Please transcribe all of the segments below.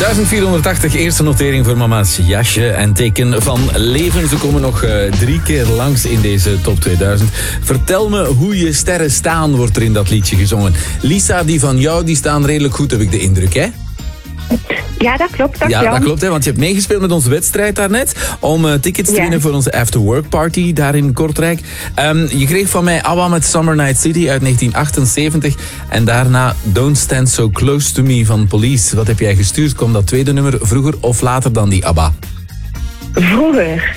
1480, eerste notering voor mama's jasje en teken van leven. Ze komen nog 3 keer langs in deze top 2000. Vertel me hoe je sterren staan, wordt er in dat liedje gezongen. Lisa, die van jou, die staan redelijk goed, heb ik de indruk, hè? Ja, dat klopt. Ja, dat klopt, hè, want je hebt meegespeeld met onze wedstrijd daarnet om tickets te winnen voor onze after-work party daar in Kortrijk. Je kreeg van mij ABBA met Summer Night City uit 1978 en daarna Don't Stand So Close To Me van Police. Wat heb jij gestuurd? Kwam dat tweede nummer vroeger of later dan die ABBA? Vroeger.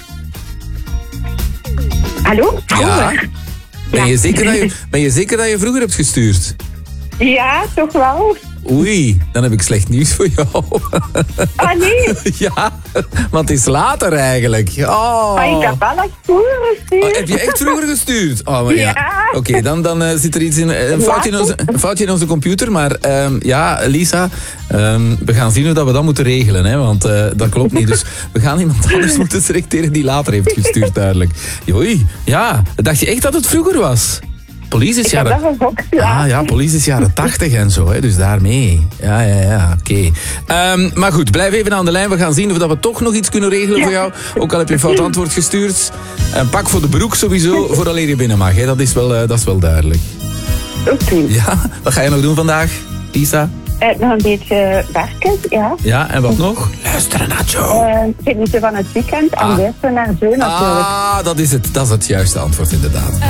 Hallo? Vroeger. Ja. Ben je zeker dat je vroeger hebt gestuurd? Ja, toch wel. Oei, dan heb ik slecht nieuws voor jou. Ah, nee. Ja, want het is later eigenlijk. Oh. Maar ik heb wel echt vroeger gestuurd. Oh, heb je echt vroeger gestuurd? Oh, maar ja. Oké, dan zit er iets in. Een foutje in onze computer. Maar ja, Lisa, we gaan zien hoe dat we dat moeten regelen. Hè, want dat klopt niet. Dus we gaan iemand anders moeten selecteren die later heeft gestuurd, duidelijk. Oei, ja. Dacht je echt dat het vroeger was? Police is jaren... ja, Police is jaren 80 en zo, hè, dus daarmee. Ja, oké. Maar goed, blijf even aan de lijn. We gaan zien of we toch nog iets kunnen regelen voor jou. Ook al heb je een fout antwoord gestuurd. Pak voor de broek sowieso, vooraleer je binnen mag. Hè. Dat is wel duidelijk. Oké. Ja, wat ga je nog doen vandaag, Lisa? Nog een beetje werken, ja. Ja, en wat nog? Luisteren naar Joe. Genieten van het weekend en luisteren naar Joe natuurlijk. Dat is het juiste antwoord inderdaad.